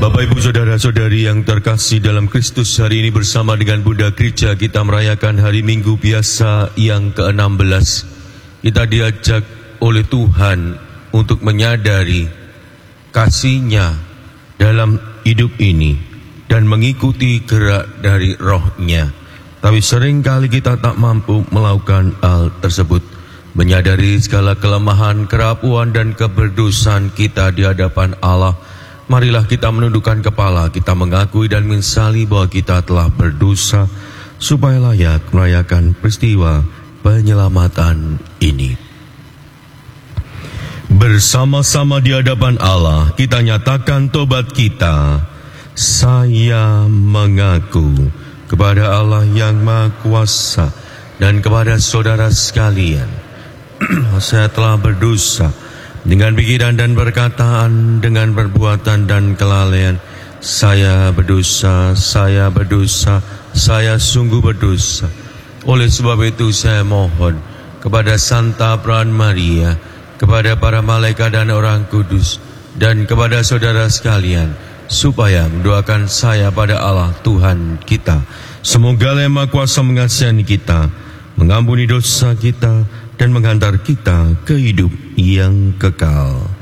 Bapak Ibu Saudara-saudari yang terkasih dalam Kristus, hari ini bersama dengan Bunda Gereja kita merayakan hari Minggu biasa yang ke-16. Kita diajak oleh Tuhan untuk menyadari kasih-Nya dalam hidup ini dan mengikuti gerak dari Roh-Nya. Tapi seringkali kita tak mampu melakukan hal tersebut. Menyadari segala kelemahan, kerapuan dan keberdosaan kita di hadapan Allah, marilah kita menundukkan kepala, kita mengakui dan menyesali bahwa kita telah berdosa, supaya layak merayakan peristiwa penyelamatan ini. Bersama-sama di hadapan Allah, kita nyatakan tobat kita. Saya mengaku kepada Allah yang Maha Kuasa dan kepada saudara sekalian, saya telah berdosa dengan pikiran dan perkataan, dengan perbuatan dan kelalaian. Saya berdosa, saya sungguh berdosa. Oleh sebab itu saya mohon kepada Santa Peran Maria, kepada para malaikat dan orang kudus, dan kepada saudara sekalian, supaya mendoakan saya pada Allah Tuhan kita. Semoga Allah Maha Kuasa mengasihi kita, mengampuni dosa kita, dan menghantar kita ke hidup yang kekal.